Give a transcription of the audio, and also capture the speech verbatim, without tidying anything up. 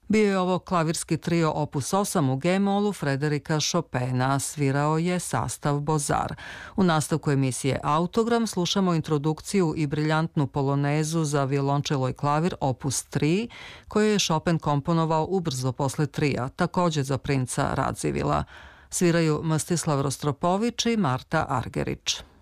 Bio je ovo klavirski trio opus osam u G-molu Frederika Chopina, svirao je sastav Bozar. U nastavku emisije Autogram slušamo introdukciju i briljantnu polonezu za violončelo i klavir opus tri, koju je Chopin komponovao ubrzo posle trija, takođe za princa Radzivila. Sviraju Mstislav Rostropović i Marta Argerić.